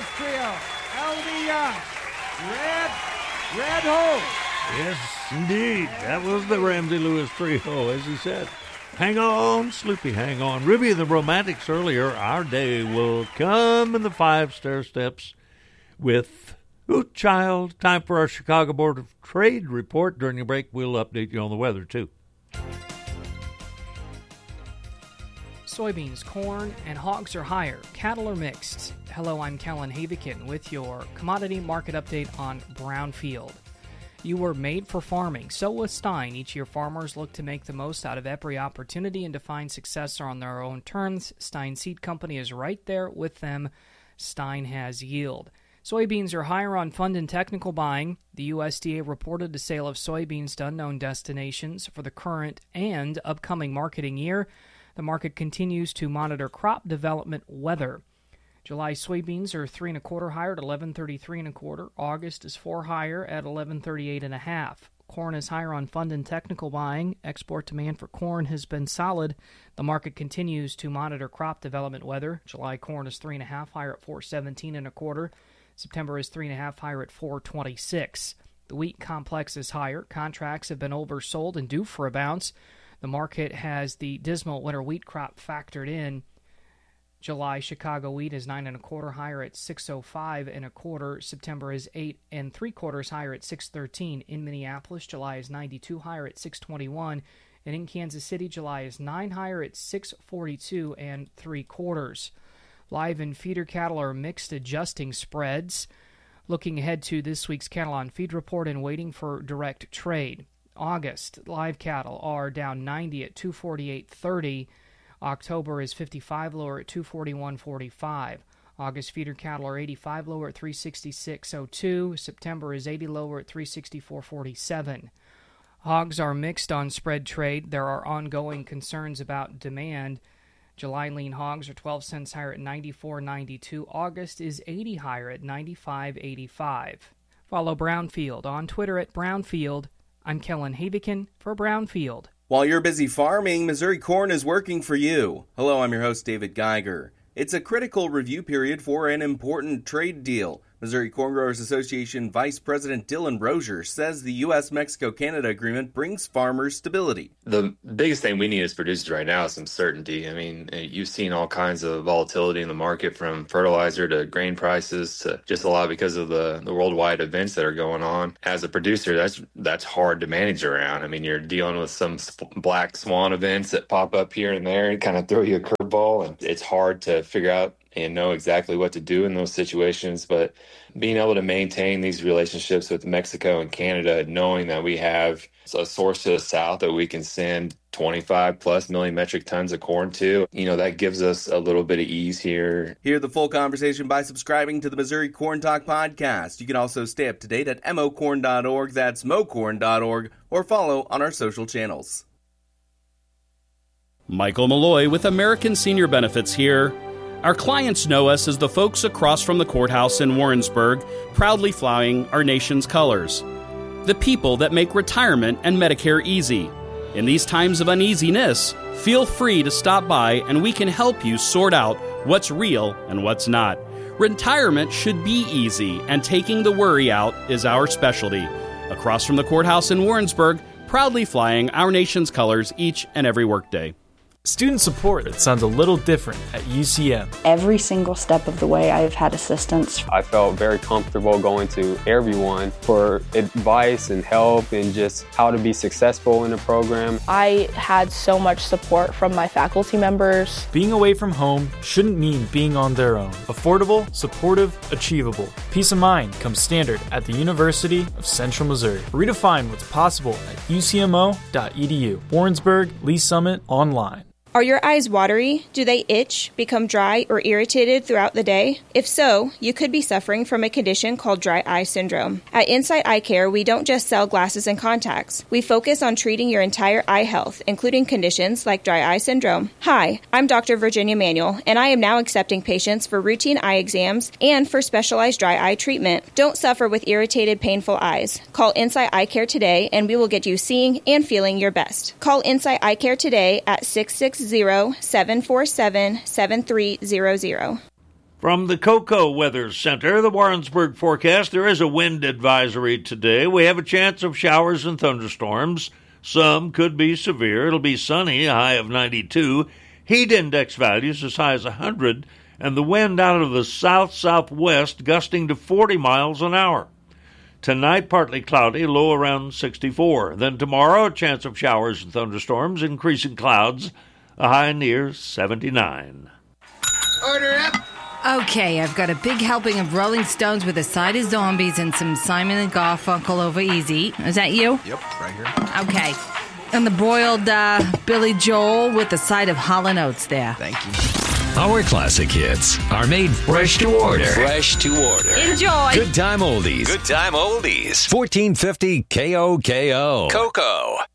Lewis Trio, L.D. Young, Red Hole. Yes, indeed. That was the Ramsey Lewis Trio, as he said. Hang on, Sloopy, hang on. Ruby and the Romantics earlier. Our day will come in the 5 stair steps with Ooh Child. Time for our Chicago Board of Trade report. During the break, we'll update you on the weather, too. Soybeans, corn, and hogs are higher. Cattle are mixed. Hello, I'm Kellen Havikin with your commodity market update on Brownfield. You were made for farming. So was Stein. Each year, farmers look to make the most out of every opportunity and to find success on their own terms. Stein Seed Company is right there with them. Stein has yield. Soybeans are higher on fund and technical buying. The USDA reported the sale of soybeans to unknown destinations for the current and upcoming marketing year. The market continues to monitor crop development weather. July soybeans are 3 1/4 higher at 11.33 1/4. August is 4 higher at 11.38 1/2. Corn is higher on fund and technical buying. Export demand for corn has been solid. The market continues to monitor crop development weather. July corn is 3 1/2 higher at 4.17 1/4. September is 3 1/2 higher at 4.26. The wheat complex is higher. Contracts have been oversold and due for a bounce. The market has the dismal winter wheat crop factored in. July Chicago wheat is 9 1/4 higher at 6.05 1/4. September is 8 3/4 higher at 6.13. In Minneapolis, July is 92 higher at 6.21. And in Kansas City, July is 9 higher at 6.42 3/4. Live and feeder cattle are mixed, adjusting spreads. Looking ahead to this week's Cattle on Feed report and waiting for direct trade. August, live cattle are down 90 at 248.30. October is 55 lower at 241.45. August feeder cattle are 85 lower at 366.02. September is 80 lower at 364.47. Hogs are mixed on spread trade. There are ongoing concerns about demand. July lean hogs are 12 cents higher at 94.92. August is 80 higher at 95.85. Follow Brownfield on Twitter at Brownfield. I'm Kellen Havikin for Brownfield. While you're busy farming, Missouri Corn is working for you. Hello, I'm your host, David Geiger. It's a critical review period for an important trade deal. Missouri Corn Growers Association Vice President Dylan Rozier says the U.S.-Mexico-Canada agreement brings farmers stability. The biggest thing we need as producers right now is some certainty. I mean, you've seen all kinds of volatility in the market, from fertilizer to grain prices to just a lot because of the worldwide events that are going on. As a producer, that's hard to manage around. I mean, you're dealing with some black swan events that pop up here and there and kind of throw you a curveball, and it's hard to figure out and know exactly what to do in those situations. But being able to maintain these relationships with Mexico and Canada, knowing that we have a source to the south that we can send 25 plus million metric tons of corn to, that gives us a little bit of ease here. Hear the full conversation by subscribing to the Missouri Corn Talk podcast. You can also stay up to date at mocorn.org, that's mocorn.org, or follow on our social channels. Michael Malloy with American Senior Benefits here. Our clients know us as the folks across from the courthouse in Warrensburg, proudly flying our nation's colors. The people that make retirement and Medicare easy. In these times of uneasiness, feel free to stop by and we can help you sort out what's real and what's not. Retirement should be easy, and taking the worry out is our specialty. Across from the courthouse in Warrensburg, proudly flying our nation's colors each and every workday. Student support sounds a little different at UCM. Every single step of the way, I have had assistance. I felt very comfortable going to everyone for advice and help and just how to be successful in the program. I had so much support from my faculty members. Being away from home shouldn't mean being on their own. Affordable, supportive, achievable. Peace of mind comes standard at the University of Central Missouri. Redefine what's possible at ucmo.edu. Warrensburg, Lee Summit, online. Are your eyes watery? Do they itch, become dry, or irritated throughout the day? If so, you could be suffering from a condition called dry eye syndrome. At Insight Eye Care, we don't just sell glasses and contacts. We focus on treating your entire eye health, including conditions like dry eye syndrome. Hi, I'm Dr. Virginia Manuel, and I am now accepting patients for routine eye exams and for specialized dry eye treatment. Don't suffer with irritated, painful eyes. Call Insight Eye Care today, and we will get you seeing and feeling your best. Call Insight Eye Care today at 660-747-7300. From the Cocoa Weather Center, the Warrensburg forecast, there is a wind advisory today. We have a chance of showers and thunderstorms. Some could be severe. It'll be sunny, a high of 92. Heat index values as high as 100, and the wind out of the south-southwest gusting to 40 miles an hour. Tonight, partly cloudy, low around 64. Then tomorrow, a chance of showers and thunderstorms, increasing clouds, a high near 79. Order up! Okay, I've got a big helping of Rolling Stones with a side of zombies and some Simon and Garfunkel over easy. Is that you? Yep, right here. Okay. And the broiled Billy Joel with a side of Hall & Oates there. Thank you. Our classic hits are made fresh to order. Fresh to order. Enjoy. Good time oldies. Good time oldies. 1450 KOKO. Cocoa.